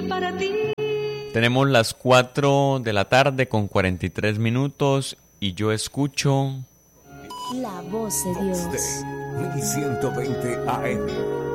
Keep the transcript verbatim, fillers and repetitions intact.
para ti. Tenemos las cuatro de la tarde con cuarenta y tres minutos y yo escucho La voz de Dios. mil ciento veinte A M.